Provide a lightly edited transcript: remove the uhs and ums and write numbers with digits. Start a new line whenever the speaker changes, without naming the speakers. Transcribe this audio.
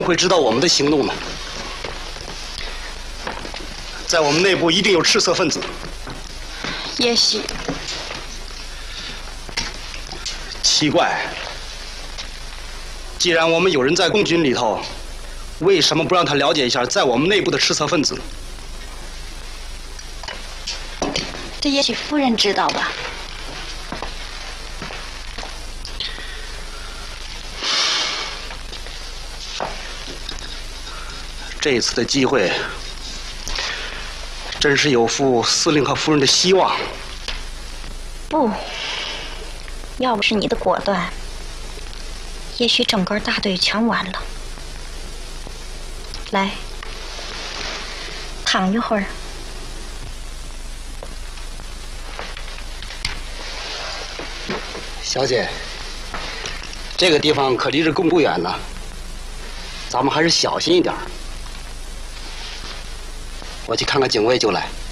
会知道我们的行动呢？在我们内部一定有赤色分子。
也许。
奇怪，既然我们有人在共军里头，为什么不让他了解一下在我们内部的赤色分子？
这也许夫人知道吧。
这次的机会，真是有负司令和夫人的希望。
不，要不是你的果断，也许整个大队全完了。来，躺一会儿。
小姐，这个地方可离这更不远呢，咱们还是小心一点。我去看看警卫就来。